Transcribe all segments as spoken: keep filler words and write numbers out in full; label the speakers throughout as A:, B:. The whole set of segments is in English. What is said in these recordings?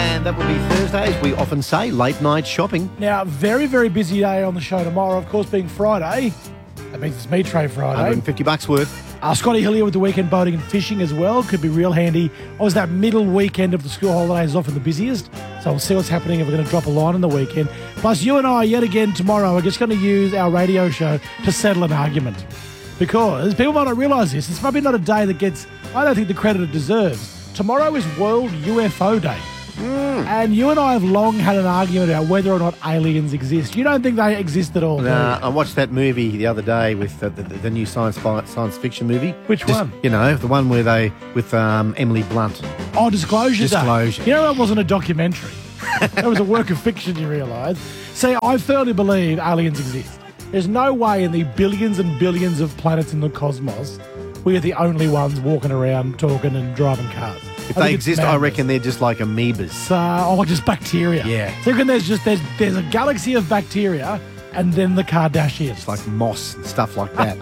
A: And that will be Thursday, as we often say, late night shopping.
B: Now, very, very busy day on the show tomorrow, of course, being Friday. That means it's Meat Tray Friday.
A: one hundred fifty bucks worth.
B: Uh, Scotty Hillier with the weekend boating and fishing as well. Could be real handy. I was that middle weekend of the school holidays often the busiest. So we'll see what's happening if we're going to drop a line on the weekend. Plus, you and I, yet again tomorrow, are just going to use our radio show to settle an argument. Because people might not realise this. It's probably not a day that gets, I don't think, the credit it deserves. Tomorrow is World U F O Day. Mm. And you and I have long had an argument about whether or not aliens exist. You don't think they exist at all,
A: Nah,
B: do you?
A: I watched that movie the other day with uh, the, the, the new science fi- science fiction movie.
B: Which
A: Just,
B: one?
A: You know, the one where they, with um, Emily Blunt.
B: Oh, Disclosure Day.
A: Disclosure.
B: You know, that wasn't a documentary. That was a work of fiction, you realise. See, I firmly believe aliens exist. There's no way in the billions and billions of planets in the cosmos we are the only ones walking around, talking and driving cars.
A: If they exist, I reckon they're just like amoebas.
B: So, oh, just bacteria.
A: Yeah.
B: So I reckon there's just there's there's a galaxy of bacteria, and then the Kardashians.
A: It's like moss and stuff like that.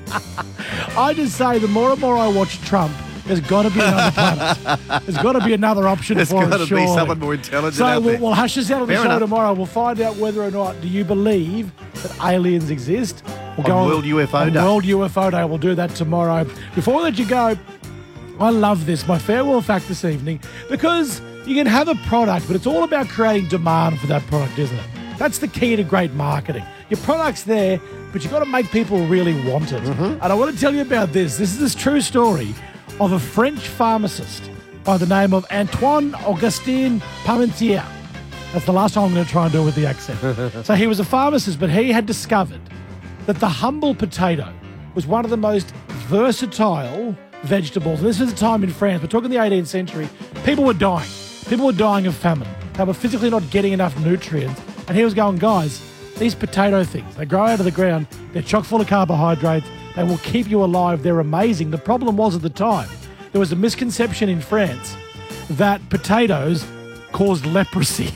B: I just say the more and more I watch Trump, there's got to be another planet. There's got to be another option
A: There's
B: for
A: got
B: us.
A: to be
B: surely.
A: someone more intelligent
B: So
A: out
B: we'll,
A: there.
B: we'll hush this out on the
A: Fair
B: show
A: enough.
B: tomorrow. We'll find out whether or not do you believe that aliens exist. We'll
A: On World U F O
B: on
A: Day.
B: World U F O Day. We'll do that tomorrow. Before we let you go, I love this, my farewell fact this evening, because you can have a product, but it's all about creating demand for that product, isn't it? That's the key to great marketing. Your product's there, but you've got to make people really want it.
A: Mm-hmm.
B: And I want to tell you about this. This is this true story of a French pharmacist by the name of Antoine Augustin Parmentier. That's the last time I'm going to try and do it with the accent. So he was a pharmacist, but he had discovered that the humble potato was one of the most versatile vegetables. And this was a time in France, we're talking the eighteenth century, people were dying. People were dying of famine. They were physically not getting enough nutrients. And he was going, guys, these potato things, they grow out of the ground, they're chock full of carbohydrates, they will keep you alive, they're amazing. The problem was at the time, there was a misconception in France that potatoes caused leprosy.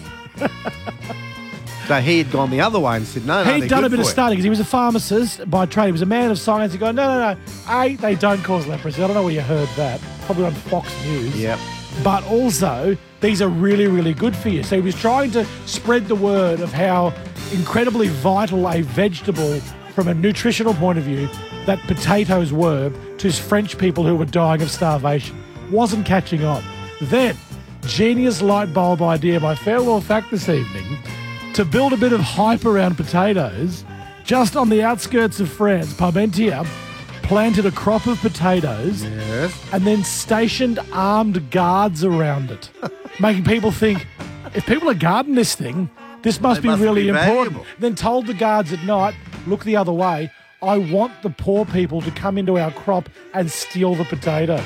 A: So he had gone the other way and said, no, no,
B: He'd
A: they're
B: done
A: good
B: a bit of
A: for you.
B: study because he was a pharmacist by trade. He was a man of science. He go, no, no, no. A, they don't cause leprosy. I don't know where you heard that. Probably on Fox News.
A: Yep.
B: But also, these are really, really good for you. So he was trying to spread the word of how incredibly vital a vegetable from a nutritional point of view that potatoes were to French people who were dying of starvation. Wasn't catching on. Then, genius light bulb idea, my farewell fact this evening, to build a bit of hype around potatoes, just on the outskirts of France, Parmentier planted a crop of potatoes
A: Yes.
B: and then stationed armed guards around it, making people think, if people are guarding this thing, this must
A: They
B: be
A: must
B: really
A: be
B: important.
A: valuable.
B: Then told the guards at night, look the other way, I want the poor people to come into our crop and steal the potatoes.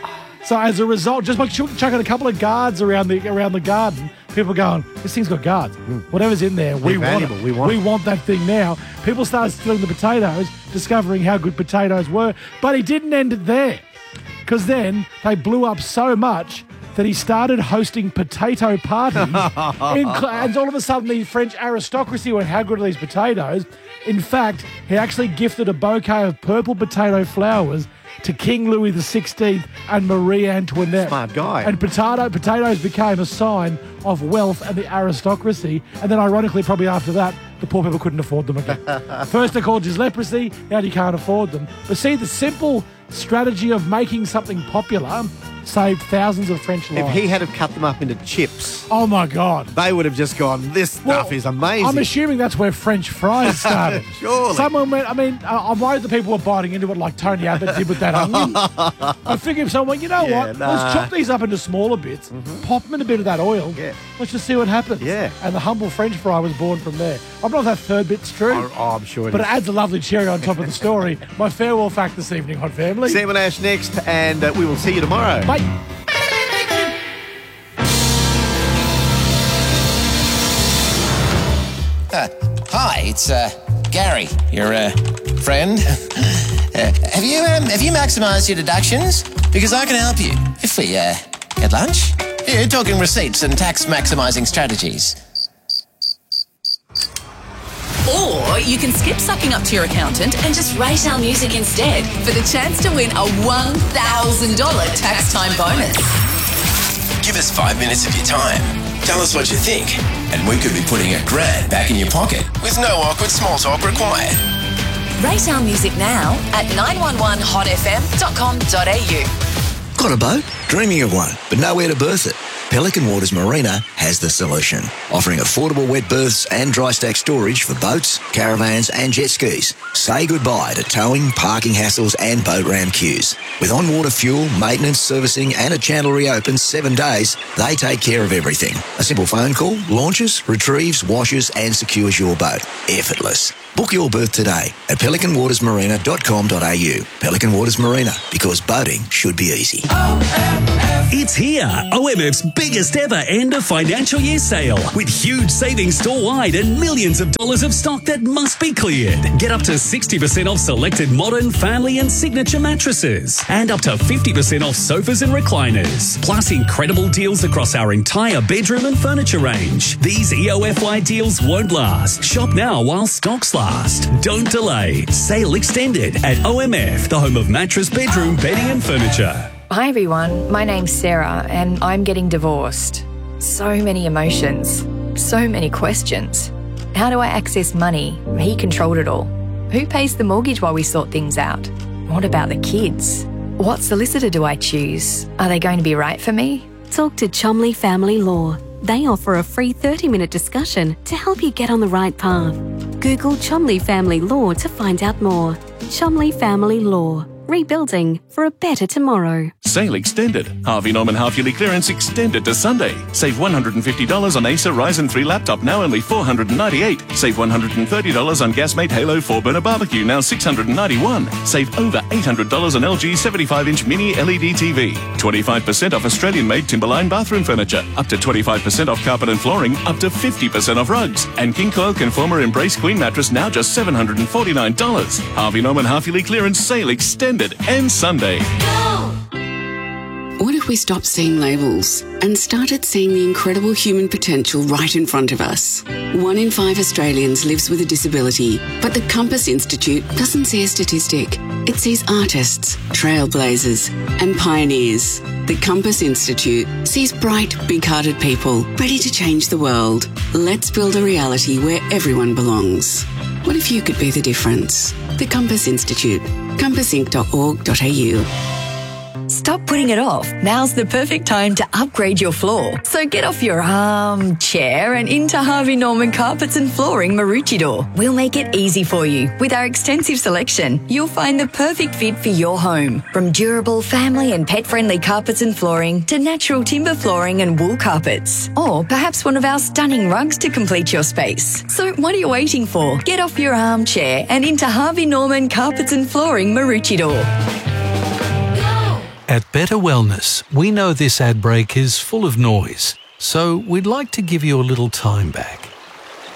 B: So as a result, just by ch- chucking a couple of guards around the around the garden, people going, this thing's got guards. Whatever's in there, we
A: They're
B: want
A: valuable.
B: it.
A: We want it.
B: that thing now. People started stealing the potatoes, discovering how good potatoes were. But he didn't end it there, because then they blew up so much that he started hosting potato parties. in cl- and all of a sudden, the French aristocracy went, how good are these potatoes? In fact, he actually gifted a bouquet of purple potato flowers to King Louis the sixteenth and Marie Antoinette.
A: Smart guy.
B: And potato potatoes became a sign of wealth and the aristocracy. And then, ironically, probably after that, the poor people couldn't afford them again. First they called you leprosy, now you can't afford them. But see, the simple strategy of making something popular saved thousands of French lives.
A: If he had have cut them up into chips,
B: Oh, my God.
A: they would have just gone, this stuff
B: Well,
A: is amazing.
B: I'm assuming that's where French fries started.
A: Surely.
B: Someone went, I mean, uh, I'm worried that people were biting into it like Tony Abbott did with that onion. I figure if someone went, you know
A: Yeah,
B: what,
A: nah. Mm-hmm.
B: let's chop these up into smaller bits, pop them in a bit of that oil,
A: Yeah.
B: let's just see what happens.
A: Yeah.
B: And the humble French fry was born from there. I'm not if that third bit's true,
A: Oh, oh, I'm sure it
B: but
A: is.
B: it adds a lovely cherry on top of the story. My farewell fact this evening, Hot Family.
A: Sam and Ash next, and uh, we will see you tomorrow.
B: Bye.
C: Uh, hi, it's uh, Gary, your uh, friend. uh, have you um, have you maximised your deductions? Because I can help you if we uh, get lunch. You're talking receipts and tax maximising strategies.
D: Or you can skip sucking up to your accountant and just rate our music instead for the chance to win a one thousand dollars tax time bonus.
C: Give us five minutes of your time. Tell us what you think, and we could be putting a grand back in your pocket with no awkward small talk required.
D: Rate our music now at nine one one hot f m dot com dot a u.
E: Got a boat? Dreaming of one, but nowhere to berth it? Pelican Waters Marina has the solution, offering affordable wet berths and dry stack storage for boats, caravans and jet skis. Say goodbye to towing, parking hassles and boat ramp queues. With on-water fuel, maintenance, servicing and a channel reopen seven days, they take care of everything. A simple phone call, launches, retrieves, washes and secures your boat. Effortless. Book your berth today at pelican waters marina dot com dot a u. Pelican Waters Marina, because boating should be easy.
F: It's here, O M F's biggest ever end of financial year sale with huge savings store-wide and millions of dollars of stock that must be cleared. Get up to sixty percent off selected modern, family and signature mattresses and up to fifty percent off sofas and recliners. Plus incredible deals across our entire bedroom and furniture range. These E O F Y deals won't last. Shop now while stocks last. Don't delay. Sale extended at O M F, the home of mattress, bedroom, bedding and furniture.
G: Hi everyone, my name's Sarah and I'm getting divorced. So many emotions, so many questions. How do I access money? He controlled it all. Who pays the mortgage while we sort things out? What about the kids? What solicitor do I choose? Are they going to be right for me?
H: Talk to Chumley Family Law. They offer a free thirty minute discussion to help you get on the right path. Google Chumley Family Law to find out more. Chumley Family Law. Rebuilding for a better tomorrow.
I: Sale extended. Harvey Norman half-yearly clearance extended to Sunday. Save one hundred fifty dollars on Acer Ryzen three laptop, now only four hundred ninety-eight dollars. Save one hundred thirty dollars on Gasmate Halo four burner barbecue, now six hundred ninety-one dollars. Save over eight hundred dollars on L G seventy-five inch mini L E D T V. twenty-five percent off Australian-made Timberline bathroom furniture. Up to twenty-five percent off carpet and flooring. Up to fifty percent off rugs. And King Coil Conformer Embrace Queen mattress, now just seven hundred forty-nine dollars. Harvey Norman half-yearly clearance sale extended and Sunday.
J: What if we stopped seeing labels and started seeing the incredible human potential right in front of us? One in five Australians lives with a disability, but the Compass Institute doesn't see a statistic. It sees artists, trailblazers, and pioneers. The Compass Institute sees bright, big-hearted people ready to change the world. Let's build a reality where everyone belongs. What if you could be the difference? The Compass Institute. compass inc dot org dot a u.
G: Stop putting it off. Now's the perfect time to upgrade your floor. So get off your armchair and into Harvey Norman Carpets and Flooring Maroochydore. We'll make it easy for you. With our extensive selection, you'll find the perfect fit for your home. From durable, family and pet-friendly carpets and flooring to natural timber flooring and wool carpets. Or perhaps one of our stunning rugs to complete your space. So what are you waiting for? Get off your armchair and into Harvey Norman Carpets and Flooring Maroochydore.
K: At Better Wellness, we know this ad break is full of noise, so we'd like to give you a little time back.